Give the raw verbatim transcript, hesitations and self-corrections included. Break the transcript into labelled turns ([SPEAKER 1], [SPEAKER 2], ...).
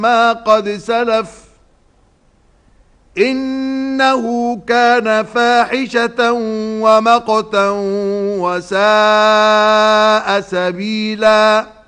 [SPEAKER 1] ما قد سلف إنه كان فاحشة ومقتا وساء سبيلا.